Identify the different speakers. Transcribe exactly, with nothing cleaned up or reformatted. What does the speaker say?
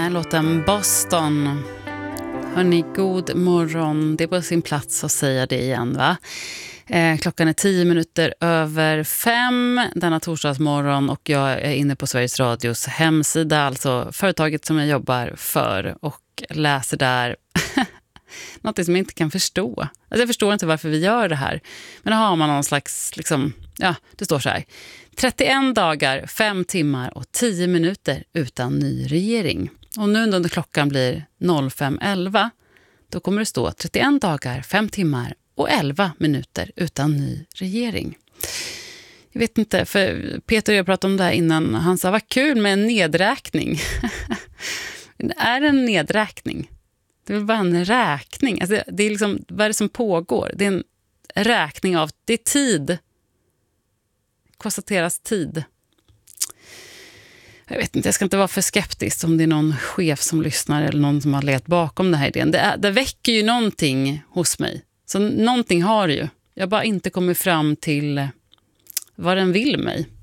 Speaker 1: Låten Boston. Hörrni, god morgon. Det är på sin plats att säga det igen, va? Eh, klockan är tio minuter över fem denna torsdagsmorgon och jag är inne på Sveriges Radios hemsida, alltså företaget som jag jobbar för, och läser där något som jag inte kan förstå. Alltså jag förstår inte varför vi gör det här. Men då har man någon slags, liksom, ja, det står så här. trettioen dagar, fem timmar och tio minuter utan ny regering. Och nu under klockan blir fem elva, då kommer det stå trettioen dagar, fem timmar och elva minuter utan ny regering. Jag vet inte, för Peter och jag pratade om det här innan. Han sa, vad kul med en nedräkning. Är det en nedräkning? Det är väl bara en räkning. Alltså, det är liksom, vad är det som pågår? Det är en räkning av, det är tid. Konstateras tid. Jag vet inte, jag ska inte vara för skeptisk om det är någon chef som lyssnar eller någon som har letat bakom den här idén. Det, är, det väcker ju någonting hos mig. Så någonting har det ju. Jag har bara inte kommit fram till vad den vill mig.